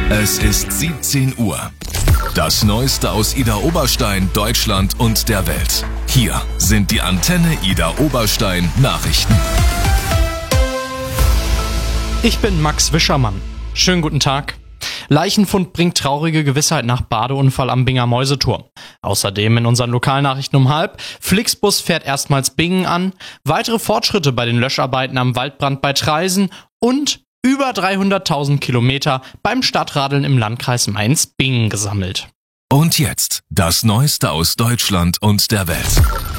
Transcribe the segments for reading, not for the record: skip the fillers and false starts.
Es ist 17 Uhr. Das Neueste aus Idar Oberstein, Deutschland und der Welt. Hier sind die Antenne Idar Oberstein Nachrichten. Ich bin Max Wischermann. Schönen guten Tag. Leichenfund bringt traurige Gewissheit nach Badeunfall am Binger Mäuseturm. Außerdem in unseren Lokalnachrichten um 12:30. Flixbus fährt erstmals Bingen an. Weitere Fortschritte bei den Löscharbeiten am Waldbrand bei Traisen und über 300.000 Kilometer beim Stadtradeln im Landkreis Mainz-Bingen gesammelt. Und jetzt das Neueste aus Deutschland und der Welt.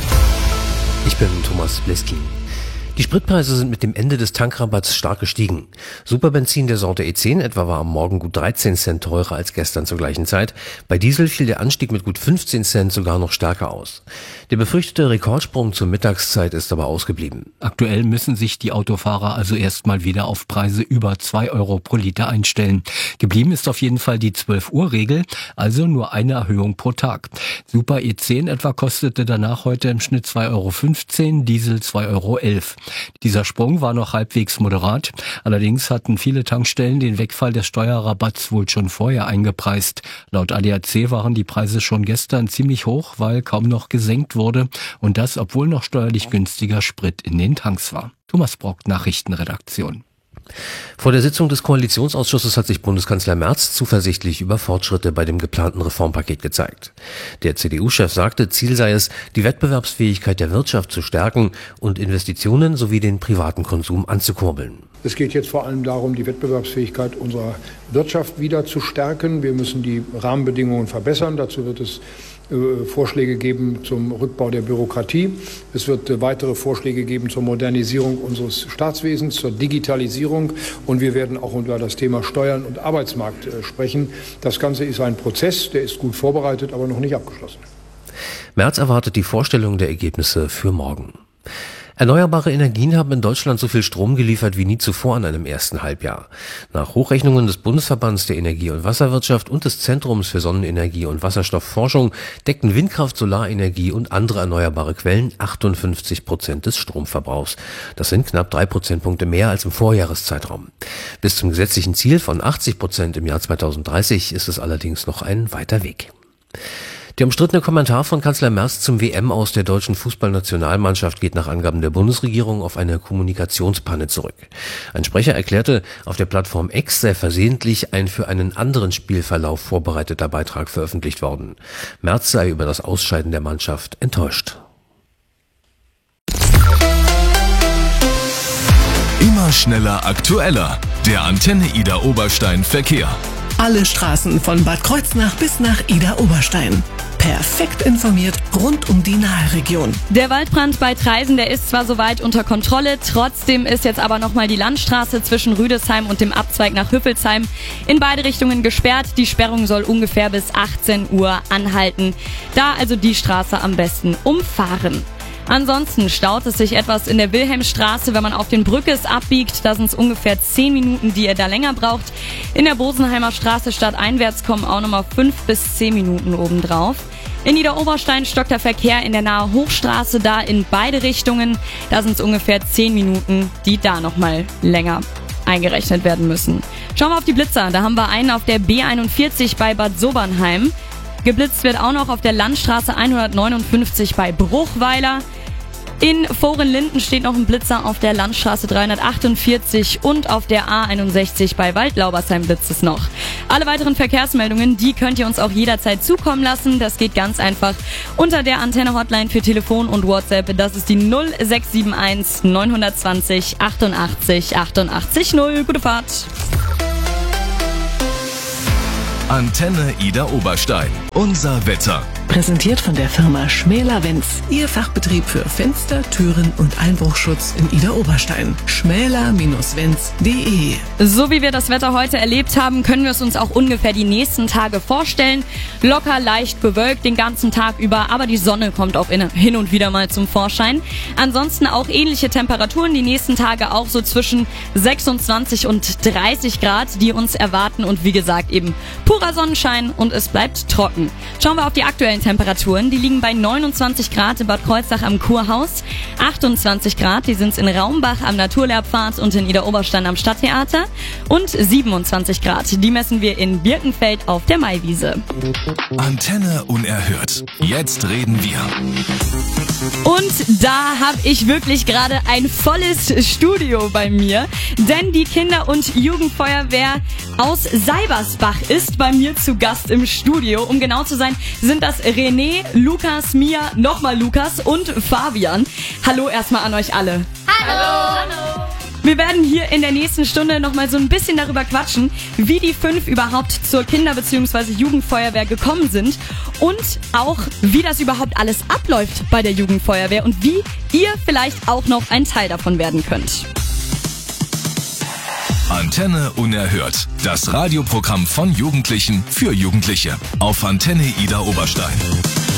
Ich bin Thomas Bliskin. Die Spritpreise sind mit dem Ende des Tankrabatts stark gestiegen. Superbenzin der Sorte E10 etwa war am Morgen gut 13 Cent teurer als gestern zur gleichen Zeit. Bei Diesel fiel der Anstieg mit gut 15 Cent sogar noch stärker aus. Der befürchtete Rekordsprung zur Mittagszeit ist aber ausgeblieben. Aktuell müssen sich die Autofahrer also erstmal wieder auf Preise über 2 Euro pro Liter einstellen. Geblieben ist auf jeden Fall die 12-Uhr-Regel, also nur eine Erhöhung pro Tag. Super E10 etwa kostete danach heute im Schnitt 2,15 Euro, Diesel 2,11 Euro. Dieser Sprung war noch halbwegs moderat. Allerdings hatten viele Tankstellen den Wegfall des Steuerrabatts wohl schon vorher eingepreist. Laut ADAC waren die Preise schon gestern ziemlich hoch, weil kaum noch gesenkt wurde. Und das, obwohl noch steuerlich günstiger Sprit in den Tanks war. Thomas Brock, Nachrichtenredaktion. Vor der Sitzung des Koalitionsausschusses hat sich Bundeskanzler Merz zuversichtlich über Fortschritte bei dem geplanten Reformpaket gezeigt. Der CDU-Chef sagte, Ziel sei es, die Wettbewerbsfähigkeit der Wirtschaft zu stärken und Investitionen sowie den privaten Konsum anzukurbeln. Es geht jetzt vor allem darum, die Wettbewerbsfähigkeit unserer Wirtschaft wieder zu stärken. Wir müssen die Rahmenbedingungen verbessern. Dazu wird es Vorschläge geben zum Rückbau der Bürokratie. Es wird weitere Vorschläge geben zur Modernisierung unseres Staatswesens, zur Digitalisierung. Und wir werden auch über das Thema Steuern und Arbeitsmarkt sprechen. Das Ganze ist ein Prozess, der ist gut vorbereitet, aber noch nicht abgeschlossen. Merz erwartet die Vorstellung der Ergebnisse für morgen. Erneuerbare Energien haben in Deutschland so viel Strom geliefert wie nie zuvor in einem ersten Halbjahr. Nach Hochrechnungen des Bundesverbands der Energie- und Wasserwirtschaft und des Zentrums für Sonnenenergie und Wasserstoffforschung deckten Windkraft, Solarenergie und andere erneuerbare Quellen 58% des Stromverbrauchs. Das sind knapp 3 Prozentpunkte mehr als im Vorjahreszeitraum. Bis zum gesetzlichen Ziel von 80% im Jahr 2030 ist es allerdings noch ein weiter Weg. Der umstrittene Kommentar von Kanzler Merz zum WM-Aus der deutschen Fußballnationalmannschaft geht nach Angaben der Bundesregierung auf eine Kommunikationspanne zurück. Ein Sprecher erklärte, auf der Plattform X sei versehentlich ein für einen anderen Spielverlauf vorbereiteter Beitrag veröffentlicht worden. Merz sei über das Ausscheiden der Mannschaft enttäuscht. Immer schneller, aktueller. Der Antenne Idar Oberstein Verkehr. Alle Straßen von Bad Kreuznach bis nach Idar Oberstein. Perfekt informiert rund um die Naheregion. Der Waldbrand bei Traisen, der ist zwar soweit unter Kontrolle, trotzdem ist jetzt aber nochmal die Landstraße zwischen Rüdesheim und dem Abzweig nach Hüffelsheim in beide Richtungen gesperrt. Die Sperrung soll ungefähr bis 18 Uhr anhalten. Da also die Straße am besten umfahren. Ansonsten staut es sich etwas in der Wilhelmstraße, wenn man auf den Brückes abbiegt. Da sind es ungefähr 10 Minuten, die ihr da länger braucht. In der Bosenheimer Straße stadteinwärts kommen auch nochmal 5 bis 10 Minuten obendrauf. In Idar Oberstein stockt der Verkehr in der Nahe Hochstraße da in beide Richtungen. Da sind es ungefähr 10 Minuten, die da nochmal länger eingerechnet werden müssen. Schauen wir auf die Blitzer. Da haben wir einen auf der B41 bei Bad Sobernheim. Geblitzt wird auch noch auf der Landstraße 159 bei Bruchweiler. In Fohrenlinden steht noch ein Blitzer auf der Landstraße 348 und auf der A61 bei Waldlaubersheim blitzt es noch. Alle weiteren Verkehrsmeldungen, die könnt ihr uns auch jederzeit zukommen lassen. Das geht ganz einfach unter der Antenne-Hotline für Telefon und WhatsApp. Das ist die 0671 920 88 88 0. Gute Fahrt! Antenne Idar Oberstein. Unser Wetter. Präsentiert von der Firma Schmäler-Wenz. Ihr Fachbetrieb für Fenster, Türen und Einbruchschutz in Idar Oberstein. schmäler-wenz.de. So wie wir das Wetter heute erlebt haben, können wir es uns auch ungefähr die nächsten Tage vorstellen. Locker leicht bewölkt den ganzen Tag über, aber die Sonne kommt auch hin und wieder mal zum Vorschein. Ansonsten auch ähnliche Temperaturen die nächsten Tage, auch so zwischen 26 und 30 Grad, die uns erwarten. Und wie gesagt eben purer Sonnenschein und es bleibt trocken. Schauen wir auf die aktuellen aktuellen Temperaturen. Die liegen bei 29 Grad in Bad Kreuznach am Kurhaus, 28 Grad, die sind in Raumbach am Naturlehrpfad und in Idar-Oberstein am Stadttheater und 27 Grad, die messen wir in Birkenfeld auf der Maiwiese. Antenne unerhört. Jetzt reden wir. Und da habe ich wirklich gerade ein volles Studio bei mir, denn die Kinder- und Jugendfeuerwehr aus Seibersbach ist bei mir zu Gast im Studio. Um genau zu sein, sind das René, Lukas, Mia, nochmal Lukas und Fabian. Hallo erstmal an euch alle. Hallo! Hallo! Wir werden hier in der nächsten Stunde nochmal so ein bisschen darüber quatschen, wie die 5 überhaupt zur Kinder- bzw. Jugendfeuerwehr gekommen sind und auch, wie das überhaupt alles abläuft bei der Jugendfeuerwehr und wie ihr vielleicht auch noch ein Teil davon werden könnt. Antenne unerhört. Das Radioprogramm von Jugendlichen für Jugendliche auf Antenne Idar-Oberstein.